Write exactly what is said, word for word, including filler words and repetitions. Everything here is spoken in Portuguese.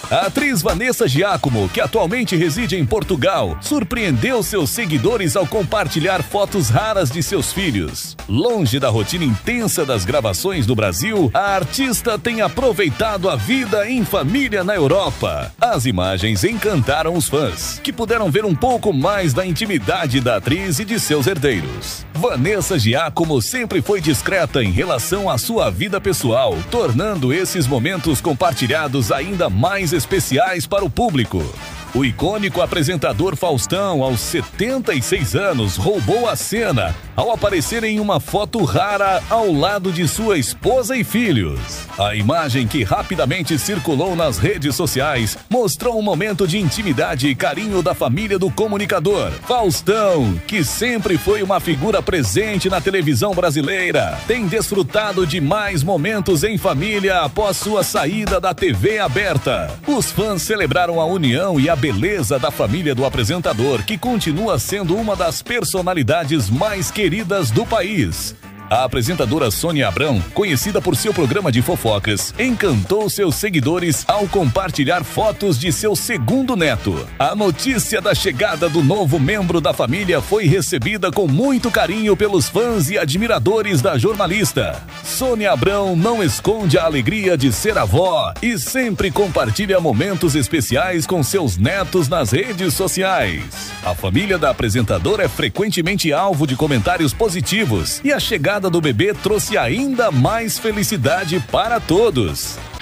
A atriz Vanessa Giacomo, que atualmente reside em Portugal, surpreendeu seus seguidores ao compartilhar fotos raras de seus filhos. Longe da rotina intensa das gravações no Brasil, a artista tem aproveitado a vida em família na Europa. As imagens encantaram os fãs, que puderam ver um pouco mais da intimidade da atriz e de seus herdeiros. Vanessa Giacomo sempre foi discreta em relação à sua vida pessoal, tornando esses momentos compartilhados ainda mais especiais para o público. O icônico apresentador Faustão, aos setenta e seis anos, roubou a cena ao aparecer em uma foto rara ao lado de sua esposa e filhos. A imagem, que rapidamente circulou nas redes sociais, mostrou um momento de intimidade e carinho da família do comunicador. Faustão, que sempre foi uma figura presente na televisão brasileira, tem desfrutado de mais momentos em família após sua saída da T V aberta. Os fãs celebraram a união e a beleza da família do apresentador, que continua sendo uma das personalidades mais queridas do país. A apresentadora Sônia Abrão, conhecida por seu programa de fofocas, encantou seus seguidores ao compartilhar fotos de seu segundo neto. A notícia da chegada do novo membro da família foi recebida com muito carinho pelos fãs e admiradores da jornalista. Sônia Abrão não esconde a alegria de ser avó e sempre compartilha momentos especiais com seus netos nas redes sociais. A família da apresentadora é frequentemente alvo de comentários positivos, e a chegada do bebê trouxe ainda mais felicidade para todos.